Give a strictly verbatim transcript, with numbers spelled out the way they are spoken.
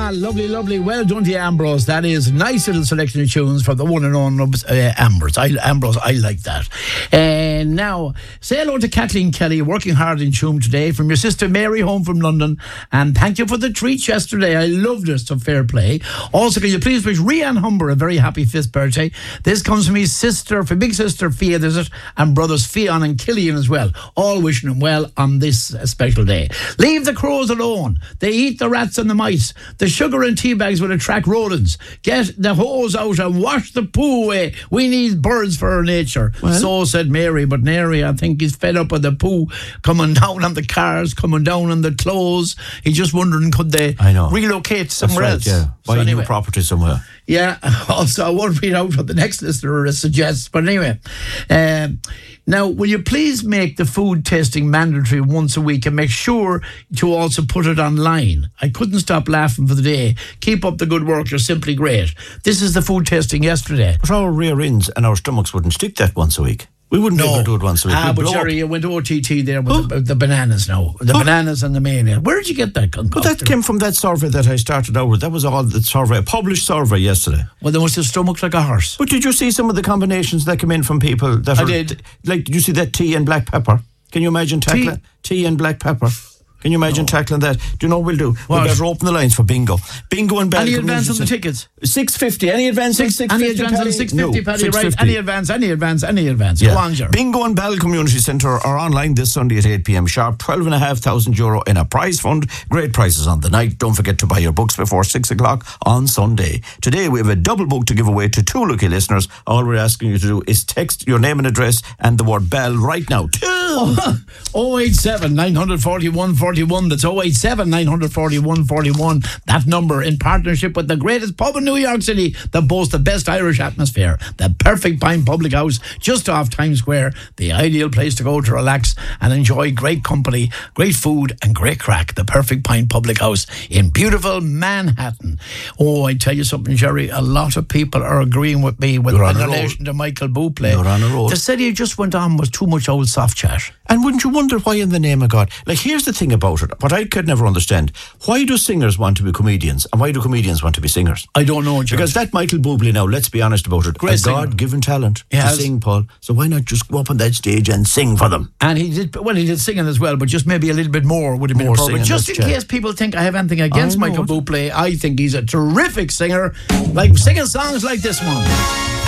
Ah, lovely, lovely. Well done to you, Ambrose. That is a nice little selection of tunes from the one and only uh, Ambrose. I, Ambrose, I like that. And uh, now, say hello to Kathleen Kelly, working hard in Tuam today, from your sister Mary, home from London. And thank you for the treats yesterday. I loved it, so fair play. Also, can you please wish Rianne Humber a very happy fifth birthday? This comes from his sister, from big sister Fia, there's it, and brothers Fionn and Killian as well. All wishing him well on this uh, special day. Leave the crows alone. They eat the rats and the mice. The sugar and tea bags will attract rodents. Get the hose out and wash the poo away. We need birds for our nature. Well, so said Mary, but Mary, I think, he's fed up with the poo coming down on the cars, coming down on the clothes. He's just wondering, could they I know. relocate somewhere right, else? Yeah, buy so a new anyway. property somewhere. Yeah, also I won't read out what the next listener suggests, but anyway. Um, now, will you please make the food testing mandatory once a week and make sure to also put it online? I couldn't stop laughing for the day. Keep up the good work, you're simply great. This is the food testing yesterday. But our rear ends and our stomachs wouldn't stick that once a week. We wouldn't No. be able to do it once a week. Ah, We'd but blow Jerry, up. you went O T T there with Huh? the, the bananas now. The Huh? bananas and the mayonnaise. Where did you get that But concoction? that came from that survey that I started out with. That was all the survey, a published survey yesterday. Well, there was the stomach like a horse. But did you see some of the combinations that came in from people that I are, did. Like, did you see that tea and black pepper? Can you imagine tackling tea, tea and black pepper? Can you imagine no. tackling that? Do you know what we'll do? What? We'll better open the lines for bingo. Bingo and Bell. Any advance on the tickets? six fifty. Any advance on six fifty? Any advance on six fifty, no, Paddy, right? six fifty. Any advance, any advance, any advance. Yeah. Go on, Jerry. Bingo and Bell Community Centre are online this Sunday at eight p.m. sharp. twelve and a half thousand euro in a prize fund. Great prizes on the night. Don't forget to buy your books before six o'clock on Sunday. Today we have a double book to give away to two lucky listeners. All we're asking you to do is text your name and address and the word Bell right now. Two. oh eight seven, nine four one, four one. That's oh eight seven, nine four one, four one. That number, in partnership with the greatest pub in New York City that boasts the best Irish atmosphere. The Perfect Pint Public House, just off Times Square. The ideal place to go to relax and enjoy great company, great food and great crack. The Perfect Pint Public House in beautiful Manhattan. Oh, I tell you something, Jerry. A lot of people are agreeing with me with in relation to Michael Bublé. You're on a roll. The city just went on was too much old soft chat. And wouldn't you wonder why, in the name of God? Like, here's the thing about it. What I could never understand. Why do singers want to be comedians? And why do comedians want to be singers? I don't know, George. Because that Michael Bublé now, let's be honest about it, Great a God-given talent to has. sing, Paul. So why not just go up on that stage and sing for them? And he did, well, he did singing as well, but just maybe a little bit more would have been More appropriate. singing, Just in that's case people think I have anything against I know Michael it. Bublé, I think he's a terrific singer, like singing songs like this one.